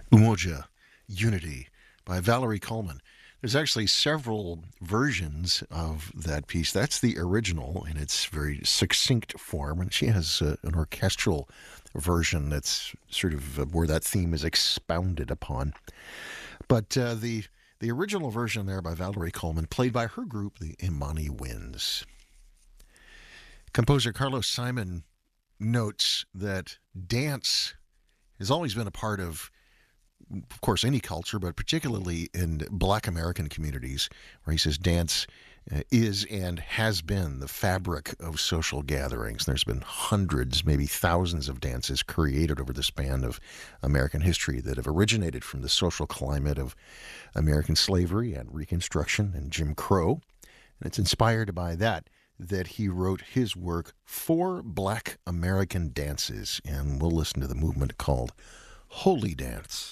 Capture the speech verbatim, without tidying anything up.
Umoja, Unity by Valerie Coleman. There's actually several versions of that piece. That's the original in its very succinct form, and she has uh, an orchestral version that's sort of uh, where that theme is expounded upon. But uh, the the original version there by Valerie Coleman, played by her group, the Imani Winds. Composer Carlos Simon notes that dance has always been a part of of course, any culture, but particularly in Black American communities, where he says dance uh, is and has been the fabric of social gatherings. There's been hundreds, maybe thousands of dances created over the span of American history that have originated from the social climate of American slavery and Reconstruction and Jim Crow. And it's inspired by that that he wrote his work, Four Black American Dances, and we'll listen to the movement called Holy Dance.